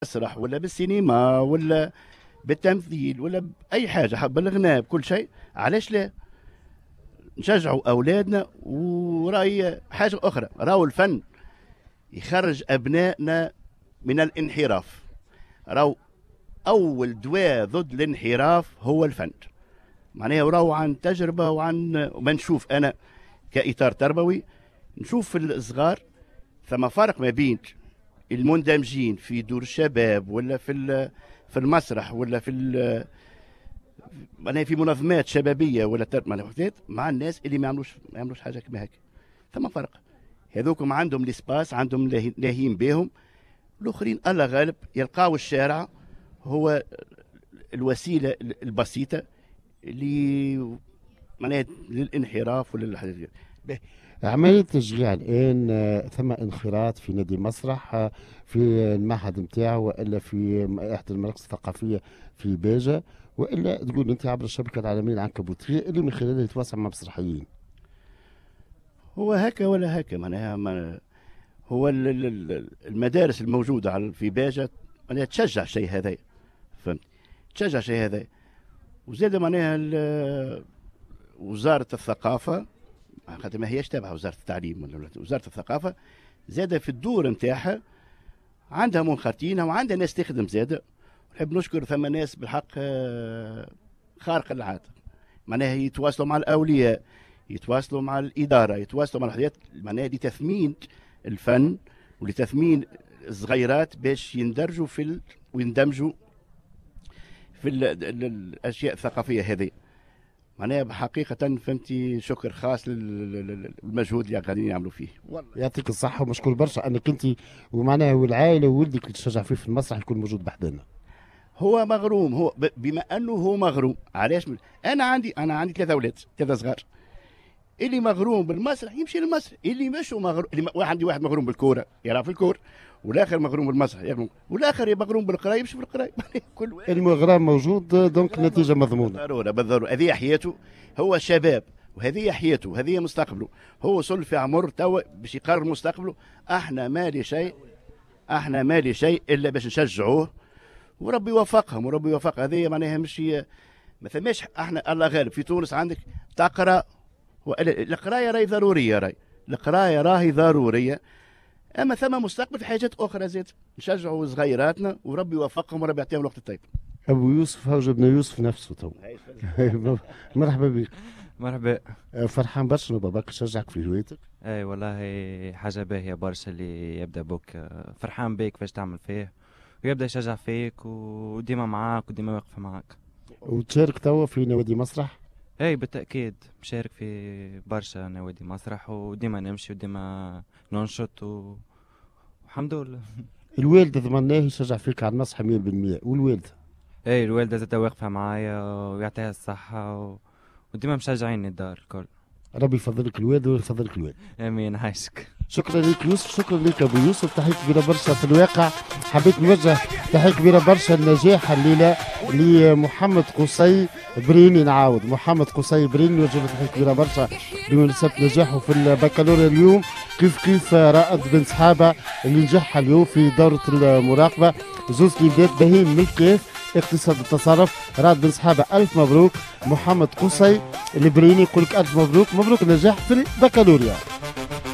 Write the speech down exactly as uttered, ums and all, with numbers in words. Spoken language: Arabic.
بالمسرح ولا بالسينما ولا بالتمثيل ولا بأي حاجة، بالغناء بكل شيء. علاش لا نشجعوا أولادنا؟ وراي حاجة أخرى، راهو الفن يخرج أبنائنا من الانحراف. راهو أول دواء ضد الانحراف هو الفن. معناها وراهو عن تجربة وعن ما نشوف أنا كإطار تربوي، نشوف في الصغار ثم فرق ما بين المندمجين في دور الشباب ولا في في المسرح ولا في معناها في منظمات شبابيه ولا مع الناس اللي ما يعملوش ما يعملوش حاجه كما هكا. ثم فرق، هذوكم عندهم ليسباس، عندهم لاهين بهم. الاخرين الله غالب يلقاو الشارع هو الوسيله البسيطه اللي معناها للانحراف ولا الحاجات. عملية تشجيع الآن ثم انخراط في نادي المسرح في المعهد نتاعو والا في إحدى المراكز الثقافية في باجة، والا تقول أنت عبر الشبكة العالمية العنكبوتية اللي من خلالها يتواصل مع مسرحيين. هو هكا ولا هكا معناها ما هو المدارس الموجودة في باجة معناها تشجع شيء هذا، فهمت؟ تشجع شيء هذا. وزاد معناها وزارة الثقافة، خاطر ما هيش تابعه وزاره التعليم ولا وزاره الثقافه، زاده في الدور نتاعها عندها منخرطينها وعندها ناس تخدم زاده. نحب نشكر ثم ناس بالحق خارق العاده، معناها يتواصلوا مع الاولياء، يتواصلوا مع الاداره، يتواصلوا مع الحاجات معناها لتثمين الفن ولتثمين الصغيرات باش يندرجوا في ال... ويندمجوا في ال... الاشياء الثقافيه هذه. معناها حقيقة فهمتي شكر خاص للمجهود اللي قاعدين يعملوا فيه. والله يعطيك الصحة ومشكور برشا انك انت ومعناها والعائلة وولدك اللي تشجع فيه في المسرح يكون موجود بحدنا. هو مغروم، هو بما انه هو مغروم. علاش؟ انا عندي انا عندي ثلاثة اولاد، ثلاثة صغار. اللي مغروم بالمسرح يمشي للمسرح، اللي مش مغروم، اللي عندي واحد مغروم بالكورة يلعب في الكورة، والاخر مغروم بالمسرح يغرم، والاخر مغروم بالقرايه يمشي في القرايه. كل المغرام موجود دونك النتيجه مضمونه. بالضروره بالضروره، هذه حياته، هو شباب وهذه حياته، هذه مستقبله. هو وصل في عمر توا باش يقرر مستقبله. احنا ما لي شيء احنا ما لي شيء الا باش نشجعوه وربي يوفقهم وربي يوفق. هذه معناها مش ما ثماش. احنا الله غالب في تونس عندك تقرا، القرايه راهي ضروريه، راهي القرايه راهي ضروريه. اما ثم مستقبل في حاجات اخرى زاد. نشجعوا صغيراتنا وربي يوفقهم وربي يعطيهم الوقت الطيب. ابو يوسف هاو ابن يوسف نفسه تو. مرحبا بك. مرحبا. فرحان برشا باباك يشجعك في هوايتك؟ اي والله حاجه باهيه برشا اللي يبدا بوك فرحان بيك فاش تعمل فيه ويبدا يشجع فيك وديما معاك وديما واقف معاك. وتشارك توا في نوادي مسرح؟ اي بالتاكيد مشارك في برشا نوادي مسرح وديما نمشي وديما ننشط و... والحمد لله. الوالده ضمناه يشجع فيك على المسرح مية بالمية، والوالده؟ اي الوالده زادة واقفه معايا ويعطيها الصحه و... وديما مشجعيني الدار الكل. ربي يفضلك الوالد ويفضلك الوالد. امين عايشك. شكرا لك يوسف، شكرا لك ابو يوسف، تحيه كبيره برشا. في الواقع حبيت نوجه تحيه كبيره برشا النجاح الليله لمحمد قصي بريني، نعاود محمد قصي بريني نوجه له تحيه كبيره برشا بمناسبه نجاحه في البكالوريا اليوم، كيف كيف رائد بن صحابه اللي نجح اليوم في دوره المراقبه. زوز كليبات باهين من الكيف اقتصاد التصرف. رائد بن صحابه الف مبروك، محمد قصي البريني يقول لك الف مبروك، مبروك النجاح في البكالوريا.